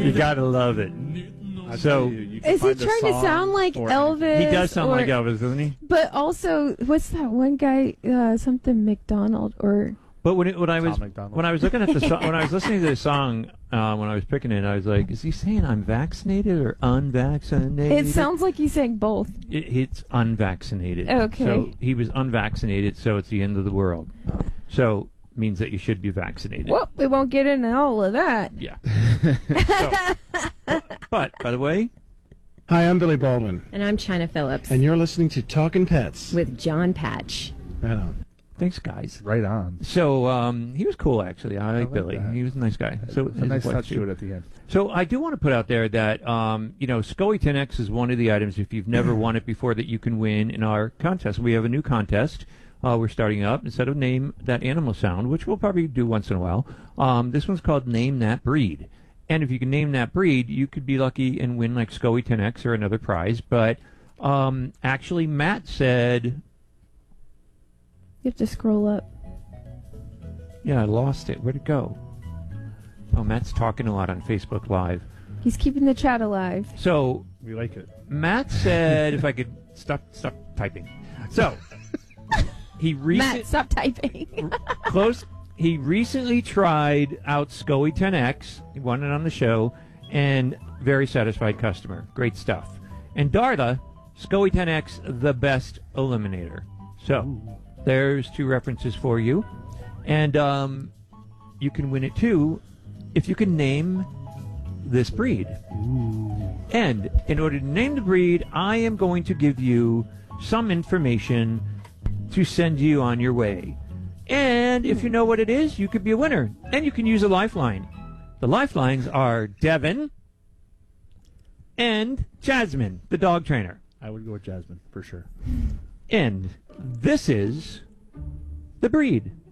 You gotta love it. So is he trying to sound like Elvis? He does sound like Elvis, doesn't he? But also, what's that one guy? Something McDonald or. But when I was looking at the when I was listening to the song when I was picking it, I was like, is he saying I'm vaccinated or unvaccinated? It sounds like he's saying both. It's unvaccinated. Okay. So he was unvaccinated, so it's the end of the world. So means that you should be vaccinated. Well, we won't get into all of that. Yeah. But by the way. Hi, I'm Billy Baldwin. And I'm China Phillips. And you're listening to Talkin' Pets. With John Patch. Right on. Thanks, guys. Right on. So he was cool, actually. I like Billy. That. He was a nice guy. So a nice touch to it at the end. So I do want to put out there that SCOE 10X is one of the items, if you've never won it before, that you can win in our contest. We have a new contest. We're starting up. Instead of Name That Animal Sound, which we'll probably do once in a while, this one's called Name That Breed. And if you can name that breed, you could be lucky and win like SCOE 10X or another prize. But actually, Matt said... You have to scroll up. Yeah, I lost it. Where'd it go? Oh, Matt's talking a lot on Facebook Live. He's keeping the chat alive. So we like it. Matt said, if I could stop typing. So Matt, stop typing. Close. He recently tried out SCOE 10X. He won it on the show, and very satisfied customer. Great stuff. And Darla, SCOE 10X, the best eliminator. So. There's two references for you. And you can win it, too, if you can name this breed. Ooh. And in order to name the breed, I am going to give you some information to send you on your way. And if you know what it is, you could be a winner. And you can use a lifeline. The lifelines are Devin and Jasmine, the dog trainer. I would go with Jasmine, for sure. And this is the breed.